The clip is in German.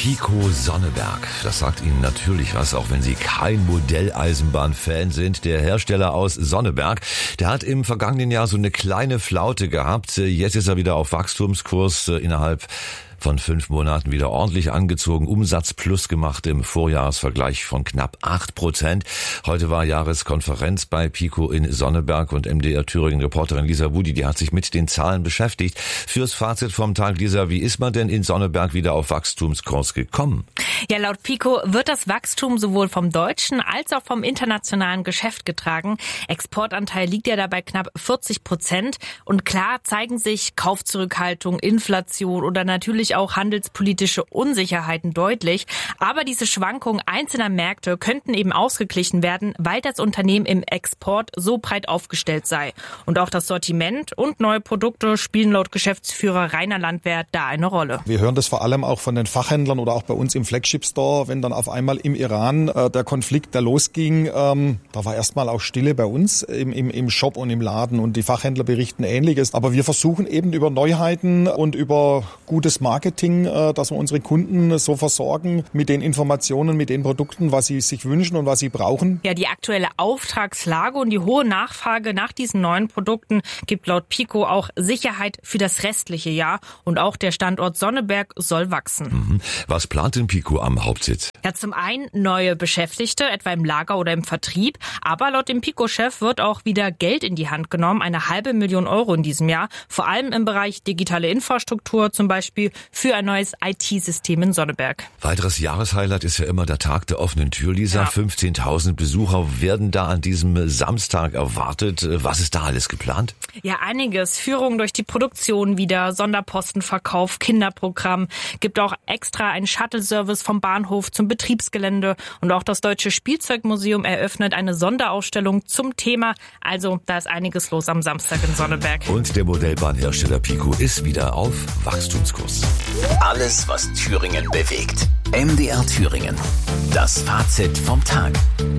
Pico Sonneberg. Das sagt Ihnen natürlich was, auch wenn Sie kein Modelleisenbahn-Fan sind. Der Hersteller aus Sonneberg, der hat im vergangenen Jahr so eine kleine Flaute gehabt. Jetzt ist er wieder auf Wachstumskurs, innerhalb von 5 Monaten wieder ordentlich angezogen, Umsatz plus gemacht im Vorjahresvergleich von knapp 8%. Heute war Jahreskonferenz bei Pico in Sonneberg und MDR Thüringen-Reporterin Lisa Budi, die hat sich mit den Zahlen beschäftigt. Fürs Fazit vom Tag, Lisa, wie ist man denn in Sonneberg wieder auf Wachstumskurs gekommen? Ja, laut Pico wird das Wachstum sowohl vom deutschen als auch vom internationalen Geschäft getragen. Exportanteil liegt ja dabei knapp 40%. Und klar zeigen sich Kaufzurückhaltung, Inflation oder natürlich auch handelspolitische Unsicherheiten deutlich. Aber diese Schwankungen einzelner Märkte könnten eben ausgeglichen werden, weil das Unternehmen im Export so breit aufgestellt sei. Und auch das Sortiment und neue Produkte spielen laut Geschäftsführer Rainer Landwehr da eine Rolle. Wir hören das vor allem auch von den Fachhändlern oder auch bei uns im Flagship Store, wenn dann auf einmal im Iran der Konflikt da losging. Da war erstmal auch Stille bei uns im Shop und im Laden und die Fachhändler berichten Ähnliches. Aber wir versuchen eben über Neuheiten und über gutes Marketing, dass wir unsere Kunden so versorgen mit den Informationen, mit den Produkten, was sie sich wünschen und was sie brauchen. Ja, die aktuelle Auftragslage und die hohe Nachfrage nach diesen neuen Produkten gibt laut Pico auch Sicherheit für das restliche Jahr. Und auch der Standort Sonneberg soll wachsen. Was plant denn Pico am Hauptsitz? Ja, zum einen neue Beschäftigte, etwa im Lager oder im Vertrieb. Aber laut dem Pico-Chef wird auch wieder Geld in die Hand genommen, 500.000 Euro in diesem Jahr. Vor allem im Bereich digitale Infrastruktur, zum Beispiel für ein neues IT-System in Sonneberg. Weiteres Jahreshighlight ist ja immer der Tag der offenen Tür, Lisa. Ja. 15.000 Besucher werden da an diesem Samstag erwartet. Was ist da alles geplant? Ja, einiges. Führung durch die Produktion wieder, Sonderpostenverkauf, Kinderprogramm. Gibt auch extra einen Shuttle-Service vom Bahnhof zum Betriebsgelände. Und auch das Deutsche Spielzeugmuseum eröffnet eine Sonderausstellung zum Thema. Also da ist einiges los am Samstag in Sonneberg. Und der Modellbahnhersteller Pico ist wieder auf Wachstumskurs. Alles, was Thüringen bewegt. MDR Thüringen. Das Fazit vom Tag.